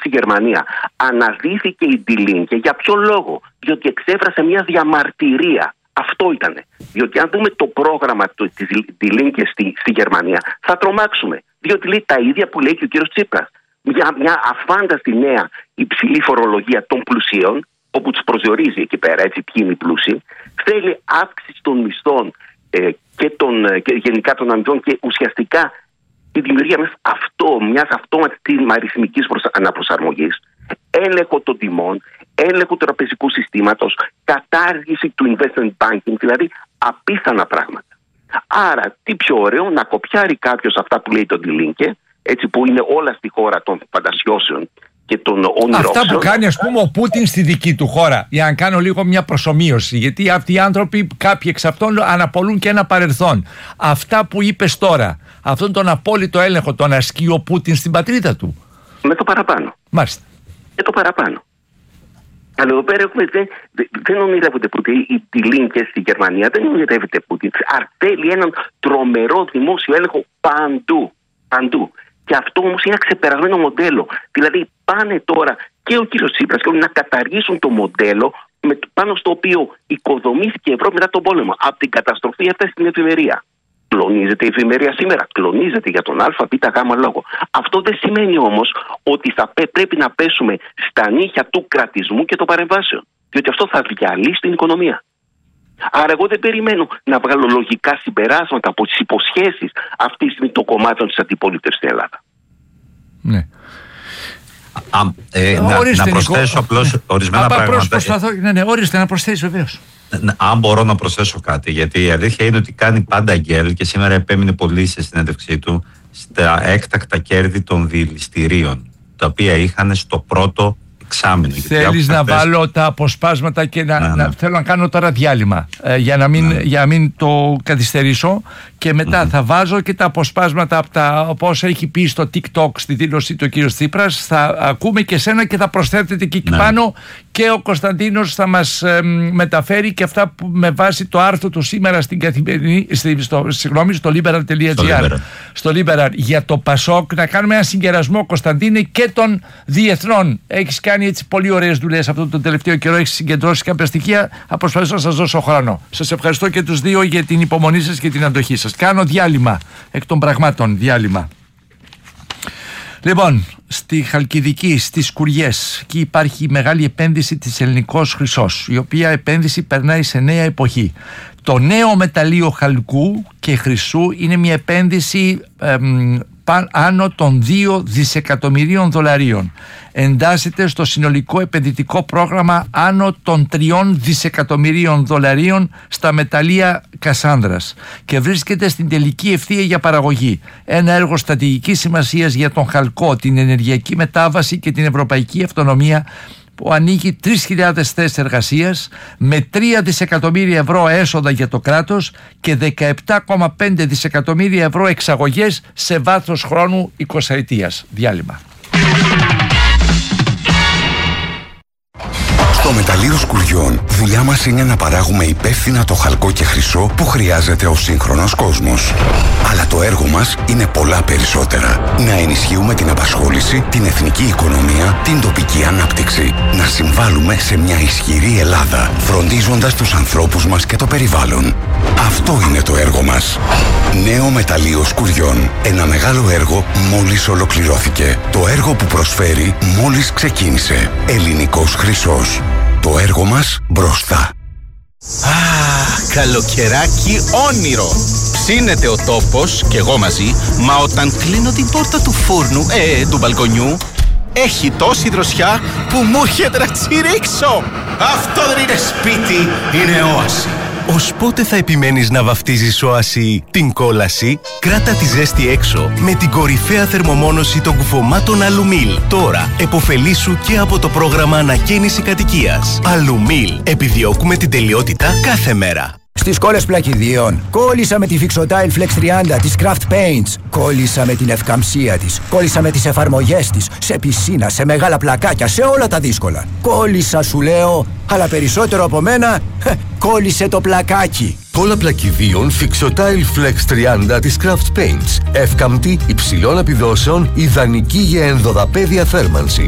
Γερμανία. Αναδύθηκε η Die Linke. Για ποιο λόγο? Διότι εξέφρασε μια διαμαρτυρία. Αυτό ήτανε. Διότι αν δούμε το πρόγραμμα της Die Linke στη Γερμανία, θα τρομάξουμε. Διότι λέει τα ίδια που λέει και ο κύριος Τσίπρας. Μια αφάνταστη νέα υψηλή φορολογία των πλουσίων, όπου τους προσδιορίζει εκεί πέρα, έτσι, ποιοι είναι οι πλούσιοι. Θέλει αύξηση των μισθών και γενικά των αμοιβών και ουσιαστικά τη δημιουργία μιας αυτόματης αριθμικής αναπροσαρμογής, έλεγχο των τιμών, έλεγχο του τραπεζικού συστήματος, κατάργηση του investment banking, δηλαδή απίθανα πράγματα. Άρα, τι πιο ωραίο να κοπιάρει κάποιος αυτά που λέει το Die Linke, έτσι, που είναι όλα στη χώρα των φαντασιώσεων και των ονειρόξεων. Αυτά που κάνει, ας πούμε, ο Πούτιν στη δική του χώρα. Για να κάνω λίγο μια προσομοίωση. Γιατί αυτοί οι άνθρωποι, κάποιοι εξ αυτών, αναπολούν και ένα παρελθόν. Αυτά που είπες τώρα, αυτόν τον απόλυτο έλεγχο, τον ασκεί ο Πούτιν στην πατρίδα του. Με το παραπάνω. Μάλιστα. Με το παραπάνω. Αλλά εδώ πέρα δεν ονειρεύεται Πούτιν. Η Die Linke στη Γερμανία δεν ονειρεύεται Πούτιν. Θέλει έναν τρομερό δημόσιο έλεγχο παντού. Και αυτό όμως είναι ένα ξεπερασμένο μοντέλο. Δηλαδή πάνε τώρα και ο κύριος Τσίπρας και όλοι να καταργήσουν το μοντέλο πάνω στο οποίο οικοδομήθηκε η Ευρώπη μετά τον πόλεμο. Από την καταστροφή έφτασε στην εφημερία. Κλονίζεται η εφημερία σήμερα. Κλονίζεται για τον ΑΒΓ λόγο. Αυτό δεν σημαίνει όμως ότι θα πρέπει να πέσουμε στα νύχια του κρατισμού και των παρεμβάσεων. Διότι αυτό θα διαλύσει την οικονομία. Άρα εγώ δεν περιμένω να βγάλω λογικά συμπεράσματα από τις υποσχέσεις αυτή τη στιγμή των κομμάτων της αντιπολίτευσης στην Ελλάδα. Ναι. Να προσθέσω απλώς ορισμένα πράγματα. Ορίστε να προσθέσει βεβαίως. Αν μπορώ να προσθέσω κάτι, γιατί η αλήθεια είναι ότι κάνει πάντα γκέλ και σήμερα επέμεινε πολύ σε συνέντευξή του στα έκτακτα κέρδη των διελιστηρίων, τα οποία είχαν στο πρώτο εξάμηνο. Θέλεις να βάλω τα αποσπάσματα και θέλω να κάνω τώρα διάλειμμα για να μην το καθυστερήσω και μετά θα βάζω και τα αποσπάσματα από όσα έχει πει στο TikTok στη δήλωσή του ο κύριος Τσίπρας. Θα ακούμε και σένα και θα προσθέτετε και εκεί πάνω και ο Κωνσταντίνος θα μας μεταφέρει και αυτά που με βάση το άρθρο του σήμερα στην καθημερινή, στο liberal.gr στο Liberal για το Πασόκ, να κάνουμε ένα συγκερασμό, Κωνσταντίνε, και των διεθνών. Έχεις κάνει έτσι πολύ ωραίες δουλειές αυτό τον τελευταίο καιρό, έχεις συγκεντρώσει κάποια στοιχεία. Θα προσπαθήσω να σας δώσω χρόνο. Σας ευχαριστώ και τους δύο για την υπομονή σας και την αντοχή σας. Κάνω διάλειμμα, εκ των πραγμάτων διάλειμμα. Λοιπόν, στη Χαλκιδική, στις Σκουριές, εκεί υπάρχει μεγάλη επένδυση της Ελληνικός Χρυσός, η οποία επένδυση περνάει σε νέα εποχή. Το νέο μεταλλείο χαλκού και χρυσού είναι μια επένδυση άνω των 2 δισεκατομμυρίων δολαρίων. Εντάσσεται στο συνολικό επενδυτικό πρόγραμμα άνω των 3 δισεκατομμυρίων δολαρίων στα μεταλλεία Κασάνδρας και βρίσκεται στην τελική ευθεία για παραγωγή. Ένα έργο στρατηγικής σημασίας για τον χαλκό, την ενεργειακή μετάβαση και την ευρωπαϊκή αυτονομία, που ανοίγει 3.000 θέσεις εργασίας με 3 δισεκατομμύρια ευρώ έσοδα για το κράτος και 17,5 δισεκατομμύρια ευρώ εξαγωγές σε βάθος χρόνου 20 ετίας. Διάλειμμα. Στο μεταλλείο Σκουριών, δουλειά μας είναι να παράγουμε υπεύθυνα το χαλκό και χρυσό που χρειάζεται ο σύγχρονος κόσμος. Αλλά το έργο μας είναι πολλά περισσότερα. Να ενισχύουμε την απασχόληση, την εθνική οικονομία, την τοπική ανάπτυξη. Να συμβάλλουμε σε μια ισχυρή Ελλάδα, φροντίζοντας τους ανθρώπους μας και το περιβάλλον. Αυτό είναι το έργο μας. Νέο μεταλλείο Σκουριών. Ένα μεγάλο έργο μόλις ολοκληρώθηκε. Το έργο που προσφέρει μόλις ξεκίνησε. Ελληνικός Χρυσός. Το έργο μας μπροστά. Καλοκαιράκι όνειρο. Ψήνεται ο τόπος και εγώ μαζί, μα όταν κλείνω την πόρτα του φούρνου, του μπαλκονιού, έχει τόση δροσιά που μου έρχεται να τσιρίξω. Αυτό δεν είναι σπίτι, είναι όαση. Ως πότε θα επιμένεις να βαφτίζεις όαση την κόλαση? Κράτα τη ζέστη έξω με την κορυφαία θερμομόνωση των κουφωμάτων Αλουμίλ. Τώρα επωφελήσου και από το πρόγραμμα ανακαίνιση κατοικίας. Αλουμίλ. Επιδιώκουμε την τελειότητα κάθε μέρα. Στις κόλλες πλακιδίων, κόλλησα με τη Fixotile Flex 30 της Craft Paints. Κόλλησα με την ευκαμψία της. Κόλλησα με τις εφαρμογές της. Σε πισίνα, σε μεγάλα πλακάκια, σε όλα τα δύσκολα. Κόλλησα σου λέω, αλλά περισσότερο από μένα, κόλλησε το πλακάκι. Κόλλα πλακιδίων Fixotile Flex 30 της Craft Paints. Εύκαμπτη, υψηλών επιδόσεων, ιδανική για ενδοδαπέδια θέρμανση.